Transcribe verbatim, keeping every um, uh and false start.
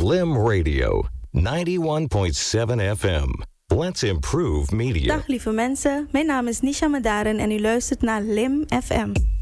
Lim Radio, ninety-one point seven F M. Let's improve media. Dag lieve mensen, mijn naam is Nisha Madaren en u luistert naar Lim F M.